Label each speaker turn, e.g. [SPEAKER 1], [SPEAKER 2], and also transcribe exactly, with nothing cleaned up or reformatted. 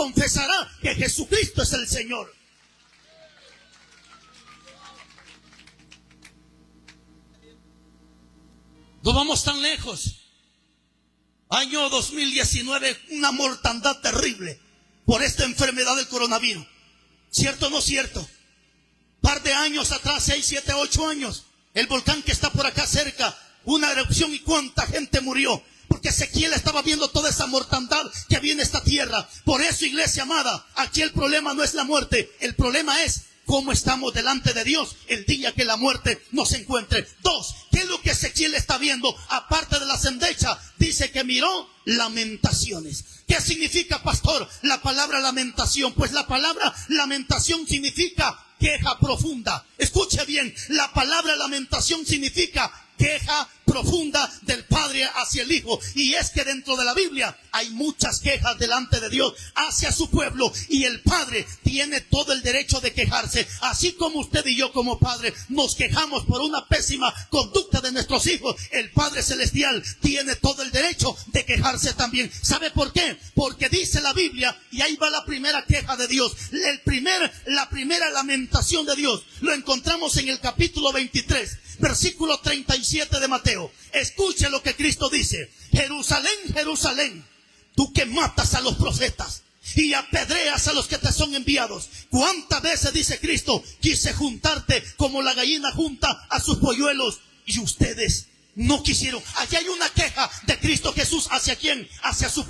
[SPEAKER 1] confesará que Jesucristo es el Señor. No vamos tan lejos. Año dos mil diecinueve, una mortandad terrible por esta enfermedad del coronavirus. ¿Cierto o no cierto? Par de años atrás, seis, siete, ocho años, el volcán que está por acá cerca, una erupción y cuánta gente murió. Porque Ezequiel estaba viendo toda esa mortandad que había en esta tierra. Por eso, iglesia amada, aquí el problema no es la muerte, el problema es cómo estamos delante de Dios el día que la muerte nos encuentre. Dos, ¿qué es lo que Ezequiel está viendo? Aparte de la sendecha, dice que miró lamentaciones. ¿Qué significa, pastor, la palabra lamentación? Pues la palabra lamentación significa queja profunda. Escuche bien, la palabra lamentación significa queja profunda del Padre hacia el Hijo. Y es que dentro de la Biblia hay muchas quejas delante de Dios hacia su pueblo, y el Padre tiene todo el derecho de quejarse. Así como usted y yo como padre nos quejamos por una pésima conducta de nuestros hijos, el Padre Celestial tiene todo el derecho de quejarse también. ¿Sabe por qué? Porque dice la Biblia, y ahí va la primera queja de Dios, el primer, la primera lamentación de Dios, lo encontramos en el capítulo veintitrés, versículo treinta y siete de Mateo. Escuche lo que Cristo dice: Jerusalén, Jerusalén, tú que matas a los profetas y apedreas a los que te son enviados. ¿Cuántas veces, dice Cristo, quise juntarte como la gallina junta a sus polluelos y ustedes no quisieron? Allí hay una queja de Cristo Jesús. ¿Hacia quién? Hacia su